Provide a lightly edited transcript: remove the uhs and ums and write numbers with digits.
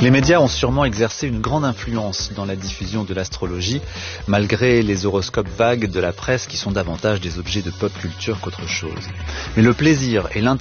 Les médias ont sûrement exercé une grande influence dans la diffusion de l'astrologie, malgré les horoscopes vagues de la presse qui sont davantage des objets de pop culture qu'autre chose. Mais le plaisir et l'intérêt